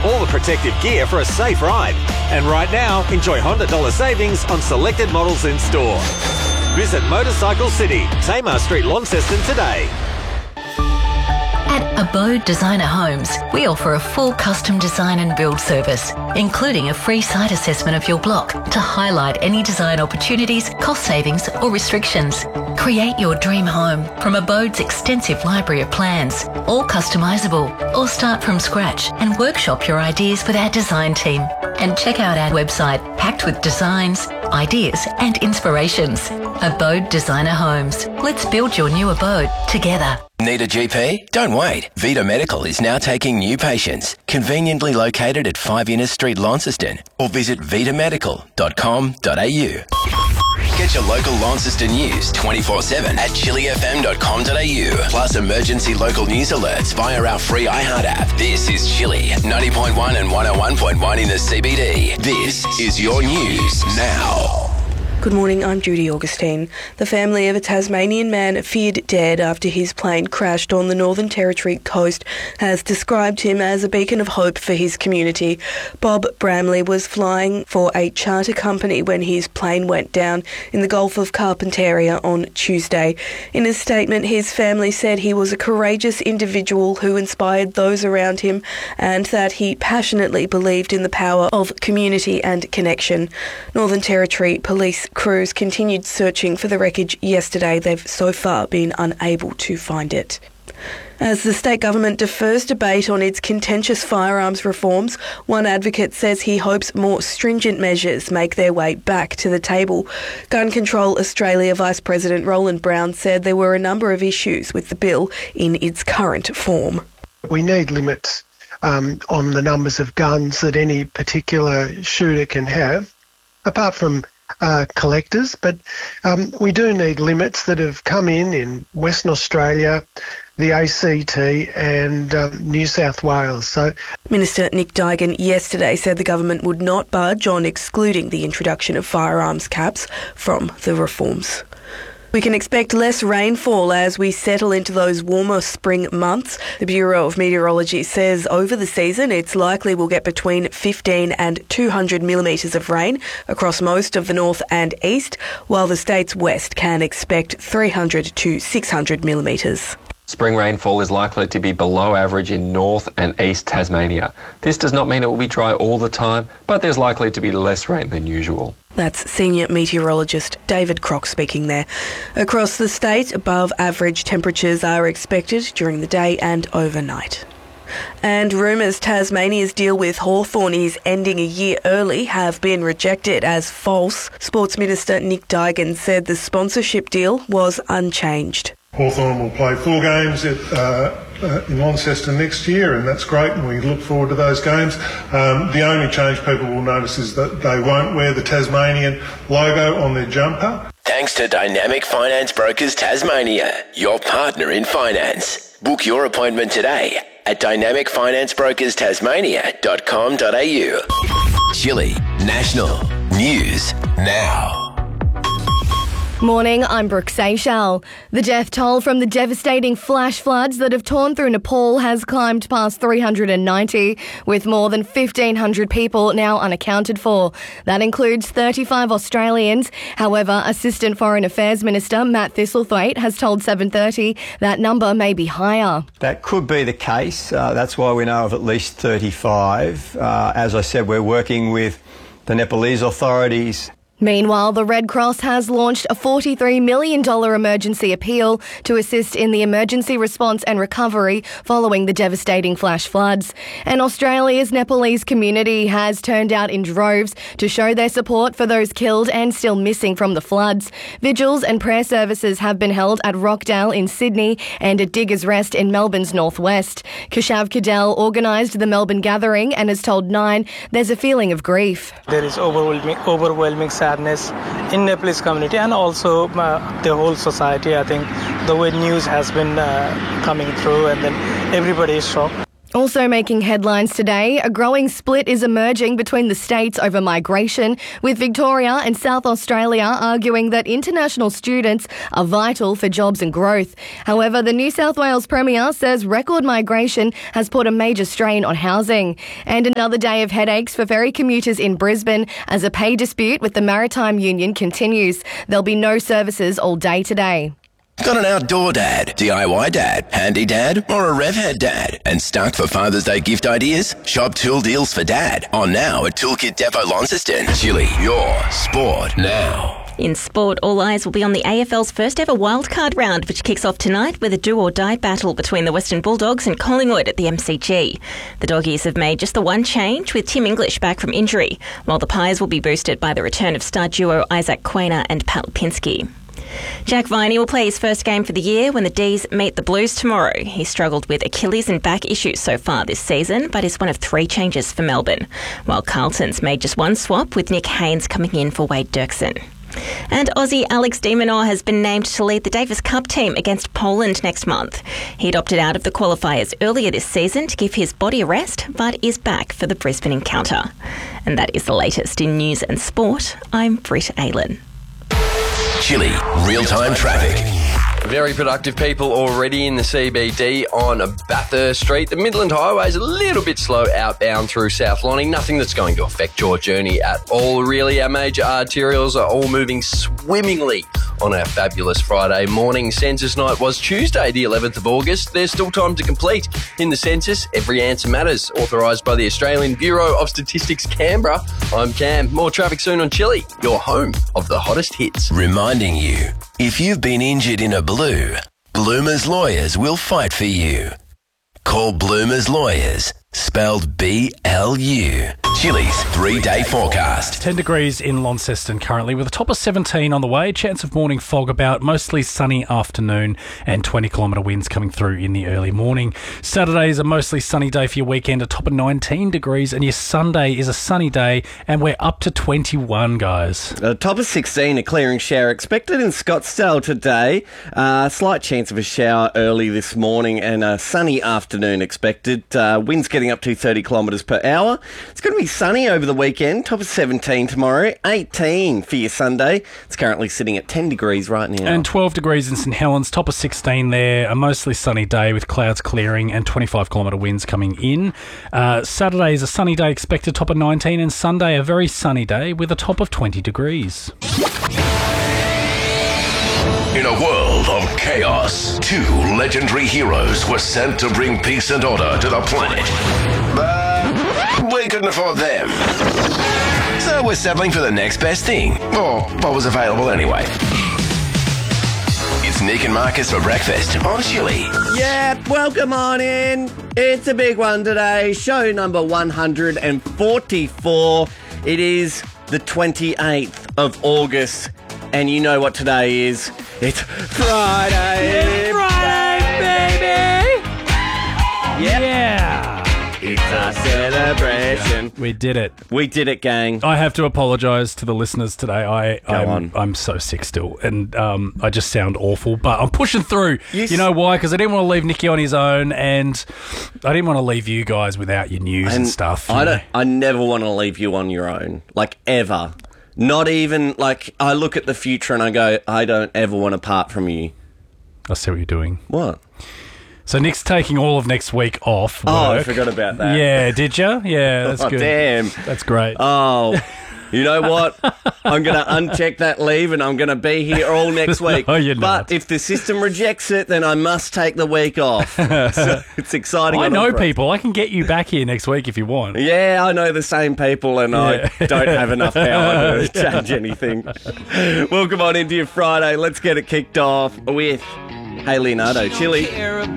all the protective gear for a safe ride. And right now, enjoy Honda dollar savings on selected models in store. Visit Motorcycle City, Tamar Street, Launceston today. At Abode Designer Homes, we offer a full custom design and build service, including a free site assessment of your block to highlight any design opportunities, cost savings or restrictions. Create your dream home from Abode's extensive library of plans, all customisable, or start from scratch and workshop your ideas with our design team. And check out our website packed with designs, ideas and inspirations. Abode Designer Homes. Let's build your new abode together. Need a GP? Don't wait. Vita Medical is now taking new patients. Conveniently located at 5 Innes Street, Launceston, or visit vitαμedical.com.au. Get your local Launceston news 24/7 at chillyfm.com.au. Plus emergency local news alerts via our free iHeart app. This is Chilly 90.1 and 101.1 in the CBD. This is your news now. Good morning, I'm Judy Augustine. The family of a Tasmanian man feared dead after his plane crashed on the Northern Territory coast has described him as a beacon of hope for his community. Bob Bramley was flying for a charter company when his plane went down in the Gulf of Carpentaria on Tuesday. In a statement, his family said he was a courageous individual who inspired those around him and that he passionately believed in the power of community and connection. Northern Territory Police crews continued searching for the wreckage yesterday. They've so far been unable to find it. As the state government defers debate on its contentious firearms reforms, one advocate says he hopes more stringent measures make their way back to the table. Gun Control Australia Vice President Roland Brown said there were a number of issues with the bill in its current form. We need limits on the numbers of guns that any particular shooter can have, apart from collectors, but we do need limits that have come in Western Australia, the ACT and New South Wales. So, Minister Nick Daigan yesterday said the government would not budge on excluding the introduction of firearms caps from the reforms. We can expect less rainfall as we settle into those warmer spring months. The Bureau of Meteorology says over the season it's likely we'll get between 15 and 200 millimetres of rain across most of the north and east, while the state's west can expect 300 to 600 millimetres. Spring rainfall is likely to be below average in North and East Tasmania. This does not mean it will be dry all the time, but there's likely to be less rain than usual. That's Senior Meteorologist David Crock speaking there. Across the state, above average temperatures are expected during the day and overnight. And rumours Tasmania's deal with Hawthorn is ending a year early have been rejected as false. Sports Minister Nick Daigan said the sponsorship deal was unchanged. Hawthorn will play 4 games in Launceston next year, and that's great, and we look forward to those games. The only change people will notice is that they won't wear the Tasmanian logo on their jumper. Thanks to Dynamic Finance Brokers Tasmania, your partner in finance. Book your appointment today at dynamicfinanceBrokersTasmania.com.au. Chilly National News Now. Morning, I'm Brooke Seychelles. The death toll from the devastating flash floods that have torn through Nepal has climbed past 390, with more than 1,500 people now unaccounted for. That includes 35 Australians. However, Assistant Foreign Affairs Minister Matt Thistlethwaite has told 7:30 that number may be higher. That could be the case. That's why we know of at least 35. As I said, we're working with the Nepalese authorities. Meanwhile, the Red Cross has launched a $43 million emergency appeal to assist in the emergency response and recovery following the devastating flash floods. And Australia's Nepalese community has turned out in droves to show their support for those killed and still missing from the floods. Vigils and prayer services have been held at Rockdale in Sydney and at Diggers Rest in Melbourne's northwest. Keshav Cadell organised the Melbourne gathering and has told Nine there's a feeling of grief. There is overwhelming sadness in Nepalese community and also the whole society. I think the way news has been coming through, and then everybody is shocked. Also making headlines today, a growing split is emerging between the states over migration, with Victoria and South Australia arguing that international students are vital for jobs and growth. However, the New South Wales Premier says record migration has put a major strain on housing. And another day of headaches for ferry commuters in Brisbane as a pay dispute with the Maritime Union continues. There'll be no services all day today. Got an outdoor dad, DIY dad, handy dad, or a revhead dad? And stuck for Father's Day gift ideas? Shop tool deals for dad. On now at Toolkit Depot Launceston. Chili, your sport now. In sport, all eyes will be on the AFL's first ever wildcard round, which kicks off tonight with a do-or-die battle between the Western Bulldogs and Collingwood at the MCG. The Doggies have made just the one change, with Tim English back from injury, while the Pies will be boosted by the return of star duo Isaac Quainer and Pat Lipinski. Jack Viney will play his first game for the year when the D's meet the Blues tomorrow. He struggled with Achilles and back issues so far this season, but is one of 3 changes for Melbourne, while Carlton's made just one swap, with Nick Haynes coming in for Wade Dirksen. And Aussie Alex de Minaur has been named to lead the Davis Cup team against Poland next month. He'd opted out of the qualifiers earlier this season to give his body a rest, but is back for the Brisbane encounter. And that is the latest in news and sport. I'm Britt Aylen. Chili, real-time traffic. Very productive people already in the CBD on Bathurst Street. The Midland Highway is a little bit slow outbound through South Lonnie. Nothing that's going to affect your journey at all, really. Our major arterials are all moving swimmingly on our fabulous Friday morning. Census night was Tuesday, the 11th of August. There's still time to complete. In the census, every answer matters. Authorised by the Australian Bureau of Statistics, Canberra. I'm Cam. More traffic soon on Chili, your home of the hottest hits. Reminding you, if you've been injured in a blue, Bloomers Lawyers will fight for you. Call Bloomers Lawyers, spelled B-L-U. Chili's 3-day forecast. 10 degrees in Launceston currently, with a top of 17 on the way. Chance of morning fog about, mostly sunny afternoon, and 20-kilometre winds coming through in the early morning. Saturday is a mostly sunny day for your weekend, a top of 19 degrees, and your Sunday is a sunny day, and we're up to 21, guys. A top of 16, a clearing shower expected in Scottsdale today. Slight chance of a shower early this morning, and a sunny afternoon expected. Winds getting up to 30 kilometres per hour. It's going to be sunny over the weekend. Top of 17 tomorrow, 18 for your Sunday. It's currently sitting at 10 degrees right now. And 12 degrees in St Helens, top of 16 there. A mostly sunny day with clouds clearing and 25-kilometre winds coming in. Saturday is a sunny day expected, top of 19, and Sunday a very sunny day with a top of 20 degrees. In a world of chaos, 2 legendary heroes were sent to bring peace and order to the planet. But we couldn't afford them. So we're settling for the next best thing, or what was available anyway. It's Nick and Marcus for breakfast on Chili. Yeah, welcome on in. It's a big one today. Show number 144. It is the 28th of August. And you know what today is. It's Friday. It's Friday, baby. Yep. Yeah. It's a celebration. We did it. We did it, gang. I have to apologise to the listeners today. on. I'm so sick still, and I just sound awful, but I'm pushing through. Yes. You know why? Because I didn't want to leave Nicky on his own, and I didn't want to leave you guys without your news and stuff. I never want to leave you on your own, like ever. Not even, like, I look at the future and I go, I don't ever want to part from you. I see what you're doing. What? So Nick's taking all of next week off work. Oh, I forgot about that. Yeah, did you? Yeah, that's good. Damn. That's great. Oh, you know what? I'm going to uncheck that leave and I'm going to be here all next week. No, you're not. But if the system rejects it, then I must take the week off. So it's exciting. I know people. I can get you back here next week if you want. Yeah, I know the same people and I don't have enough power to change anything. Welcome on into your Friday. Let's get it kicked off with Hey Leonardo, Chili.